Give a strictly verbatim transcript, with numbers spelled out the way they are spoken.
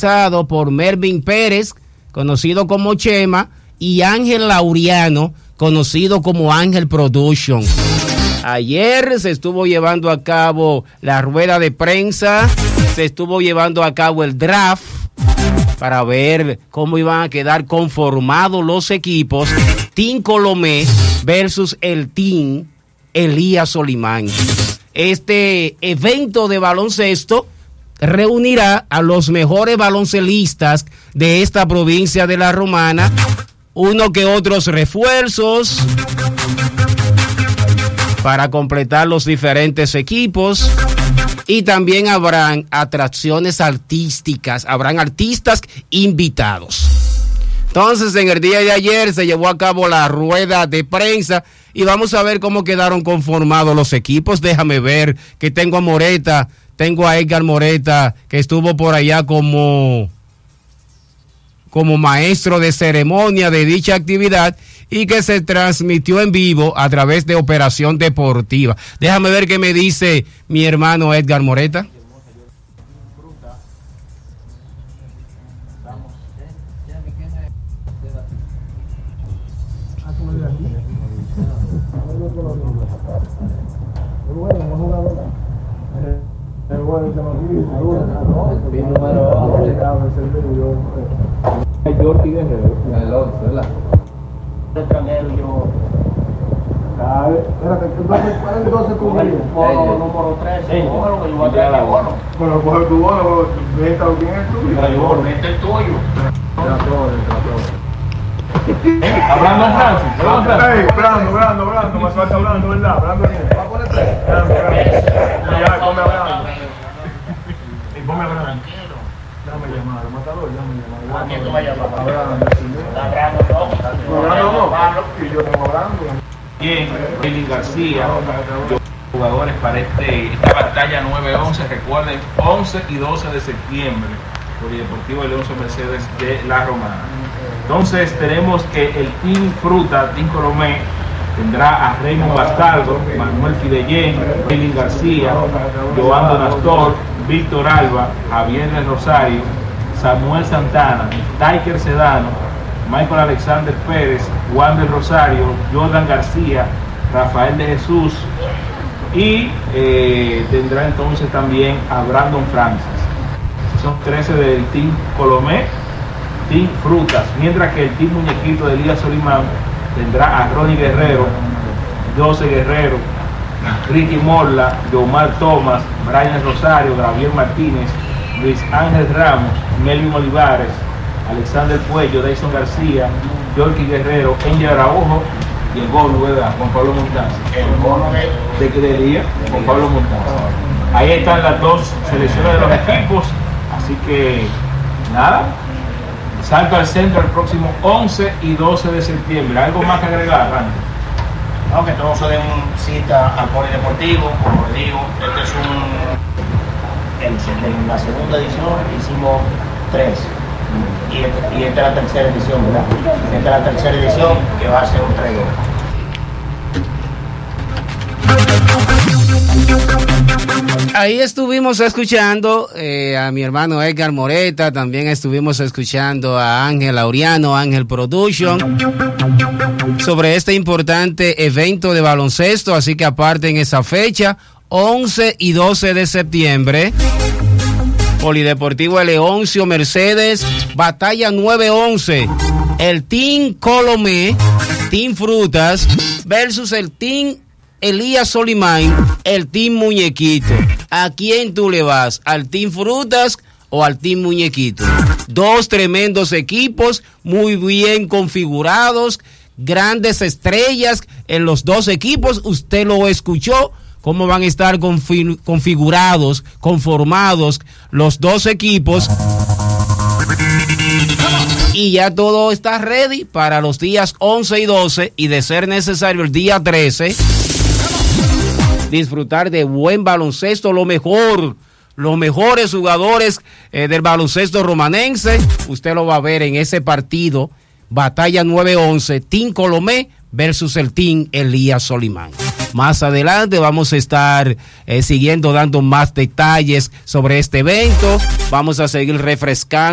encabezado por Melvin Pérez, conocido como Chema, y Ángel Laureano, conocido como Ángel Production. Ayer se estuvo llevando a cabo la rueda de prensa, se estuvo llevando a cabo el draft para ver cómo iban a quedar conformados los equipos Team Colomé versus el Team Elías Solimán. Este evento de baloncesto reunirá a los mejores baloncelistas de esta provincia de La Romana, uno que otros refuerzos para completar los diferentes equipos, y también habrán atracciones artísticas, habrán artistas invitados. Entonces, en el día de ayer se llevó a cabo la rueda de prensa y vamos a ver cómo quedaron conformados los equipos. Déjame ver que tengo a Moreta, tengo a Edgar Moreta, que estuvo por allá como, como maestro de ceremonia de dicha actividad y que se transmitió en vivo a través de Operación Deportiva. Déjame ver qué me dice mi hermano Edgar Moreta. Yorkie Guerrero, el once, ¿verdad? Extranjero, yo. Ah, espérate, ¿cuál doce tu Bono número trece, cógelo que yo voy a traer mi bono. Bueno, coge tu bono, neta, ¿quién es el tuyo? Este es tuyo. Hablando Francis, hablando Francis. Brando, Brando, Brando, me falta Brando, ¿verdad? Brando bien. Va a poner tres. Brando, Brando. Ya, come a Brando. Y ponme a Brando. Dame llamar, matador, dame llamar. ¿A quién tú vas a llamar? A Brando, Está Brando, no. Brando no, y yo tengo Brando. Bien, Eli García, jugadores para este, esta batalla nueve once, recuerden, once y doce de septiembre, Polideportivo Leoncio Mercedes de La Romana. Entonces tenemos que el Team Fruta, Team Colomé, tendrá a Raymond Bastardo, Manuel Fidellén, Eli García, Joando Nastor, Víctor Alba, Javier del Rosario, Samuel Santana, Taiker Sedano, Michael Alexander Pérez, Juan del Rosario, Jordan García, Rafael de Jesús, y eh, tendrá entonces también a Brandon Francis. Son trece del Team Colomé, Team Frutas, mientras que el Team Muñequito de Elías Solimán tendrá a Ronnie Guerrero, doce Guerrero, Ricky Morla, Omar Thomas, Brian Rosario, Gabriel Martínez, Luis Ángel Ramos, Melvin Olivares, Alexander Puello, Dyson García, Yorkie Guerrero, Angel Araujo y el gol, ¿verdad? Juan Pablo Montaza. El bono de... ¿De qué día? Juan Pablo Montaza. Ahí están las dos selecciones de los equipos, así que nada, salto al centro el próximo once y doce de septiembre. ¿Algo más que agregar, Randy? No, que todos se den cita al Polideportivo, como le digo, este es un... En, en la segunda edición hicimos tres. Y, este, y esta es la tercera edición, ¿verdad? Esta es la tercera edición que va a ser un tres dos. Ahí estuvimos escuchando eh, a mi hermano Edgar Moreta, también estuvimos escuchando a Ángel Laureano, Ángel Production, sobre este importante evento de baloncesto, así que aparten esa fecha, once y doce de septiembre. Polideportivo Leoncio Mercedes, batalla nueve once, el Team Colomé, Team Frutas versus el Team Elías Solimán, el Team Muñequito. ¿A quién tú le vas? ¿Al Team Frutas o al Team Muñequito? Dos tremendos equipos, muy bien configurados, grandes estrellas en los dos equipos. Usted lo escuchó. Cómo van a estar confi- configurados, conformados los dos equipos. Y ya todo está ready para los días once y doce y de ser necesario el día trece. Disfrutar de buen baloncesto, lo mejor, los mejores jugadores eh, del baloncesto romanense. Usted lo va a ver en ese partido, batalla nueve once, Team Colomé versus el Team Elías Solimán. Más adelante vamos a estar eh, siguiendo dando más detalles sobre este evento. Vamos a seguir refrescando